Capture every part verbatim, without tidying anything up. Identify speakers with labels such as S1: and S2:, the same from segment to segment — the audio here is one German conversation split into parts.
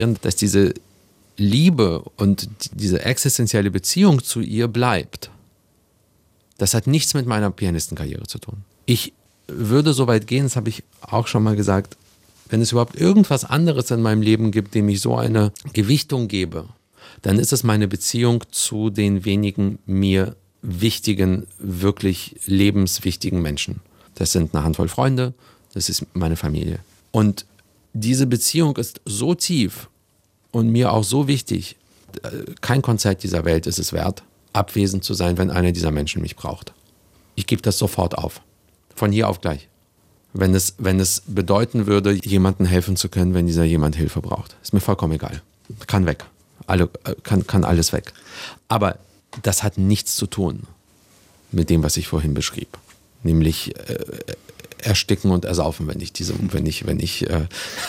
S1: dass diese Liebe und diese existenzielle Beziehung zu ihr bleibt. Das hat nichts mit meiner Pianistenkarriere zu tun. Ich würde so weit gehen, das habe ich auch schon mal gesagt, wenn es überhaupt irgendwas anderes in meinem Leben gibt, dem ich so eine Gewichtung gebe, dann ist es meine Beziehung zu den wenigen mir wichtigen, wirklich lebenswichtigen Menschen. Das sind eine Handvoll Freunde, das ist meine Familie. Und diese Beziehung ist so tief und mir auch so wichtig, kein Konzert dieser Welt ist es wert, abwesend zu sein, wenn einer dieser Menschen mich braucht. Ich gebe das sofort auf. Von hier auf gleich. Wenn es, wenn es bedeuten würde, jemandem helfen zu können, wenn dieser jemand Hilfe braucht. Ist mir vollkommen egal. Kann weg. Alle, kann, kann alles weg. Aber das hat nichts zu tun mit dem, was ich vorhin beschrieb. Nämlich äh, ersticken und ersaufen, wenn ich, diese, wenn ich, wenn ich äh,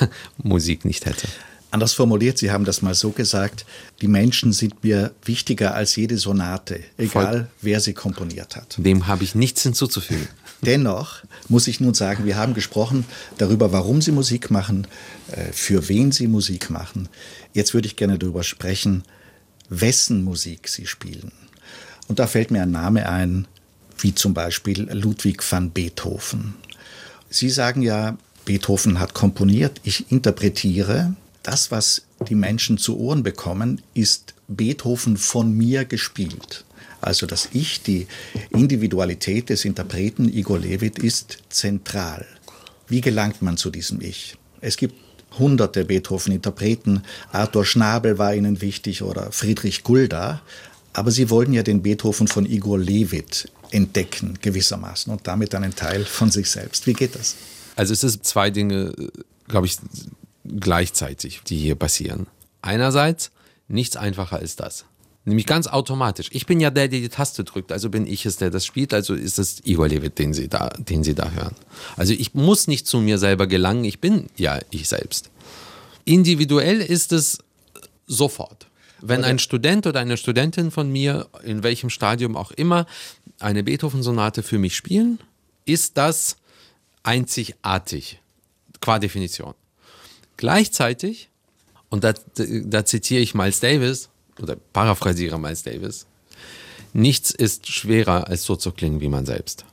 S1: Musik nicht hätte.
S2: Anders formuliert, Sie haben das mal so gesagt, die Menschen sind mir wichtiger als jede Sonate, egal Voll. wer sie komponiert hat.
S1: Dem habe ich nichts hinzuzufügen.
S2: Dennoch muss ich nun sagen, wir haben gesprochen darüber, warum Sie Musik machen, für wen Sie Musik machen. Jetzt würde ich gerne darüber sprechen, wessen Musik Sie spielen. Und da fällt mir ein Name ein, wie zum Beispiel Ludwig van Beethoven. Sie sagen ja, Beethoven hat komponiert, ich interpretiere. Das, was die Menschen zu Ohren bekommen, ist Beethoven von mir gespielt. Also das Ich, die Individualität des Interpreten Igor Levit ist zentral. Wie gelangt man zu diesem Ich? Es gibt hunderte Beethoven-Interpreten. Arthur Schnabel war ihnen wichtig oder Friedrich Gulda. Aber sie wollten ja den Beethoven von Igor Levit entdecken, gewissermaßen, und damit einen Teil von sich selbst. Wie geht das?
S1: Also es ist zwei Dinge, glaube ich, gleichzeitig, die hier passieren. Einerseits, nichts einfacher als das. Nämlich ganz automatisch. Ich bin ja der, der die Taste drückt, also bin ich es, der das spielt, also ist es Igor Levit, den Sie da, den Sie da hören. Also ich muss nicht zu mir selber gelangen, ich bin ja ich selbst. Individuell ist es sofort. Wenn ein Student oder eine Studentin von mir, in welchem Stadium auch immer, eine Beethoven-Sonate für mich spielen, ist das einzigartig, qua Definition. Gleichzeitig, und da, da zitiere ich Miles Davis, oder paraphrasiere Miles Davis, nichts ist schwerer, als so zu klingen wie man selbst.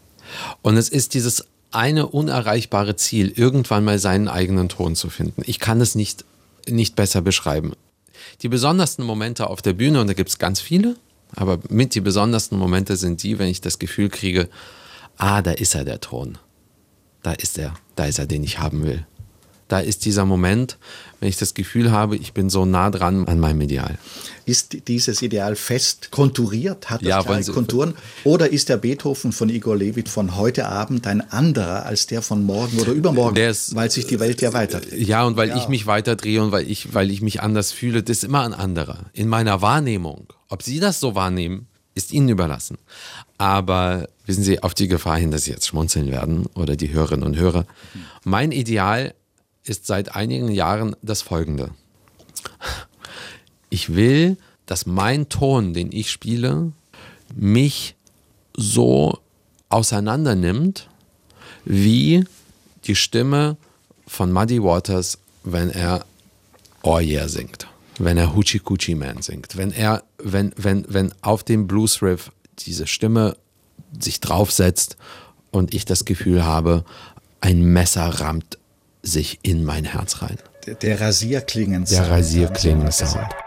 S1: Und es ist dieses eine unerreichbare Ziel, irgendwann mal seinen eigenen Ton zu finden. Ich kann es nicht, nicht besser beschreiben. Die besondersten Momente auf der Bühne, und da gibt es ganz viele, aber mit die besondersten Momente sind die, wenn ich das Gefühl kriege, ah, da ist er, der Ton. Da ist er, da ist er, den ich haben will. Da ist dieser Moment, wenn ich das Gefühl habe, ich bin so nah dran an meinem Ideal.
S2: Ist dieses Ideal fest konturiert? Hat das
S1: ja,
S2: klare Konturen? Oder ist der Beethoven von Igor Levit von heute Abend ein anderer als der von morgen oder übermorgen? Ist, weil sich die Welt ja weiterdreht.
S1: Ja, und weil
S2: ja.
S1: ich mich weiterdrehe und weil ich, weil ich mich anders fühle, das ist immer ein anderer. In meiner Wahrnehmung. Ob Sie das so wahrnehmen, ist Ihnen überlassen. Aber wissen Sie, auf die Gefahr hin, dass Sie jetzt schmunzeln werden oder die Hörerinnen und Hörer. Mein Ideal ist seit einigen Jahren das Folgende. Ich will, dass mein Ton, den ich spiele, mich so auseinander nimmt, wie die Stimme von Muddy Waters, wenn er Oh Yeah singt, wenn er Hoochie Coochie Man singt, wenn er, wenn, wenn, wenn auf dem Blues-Riff diese Stimme sich draufsetzt und ich das Gefühl habe, ein Messer rammt sich in mein Herz rein.
S2: Der, der Rasierklingen-Sound.
S1: Der Rasierklingen-Sound.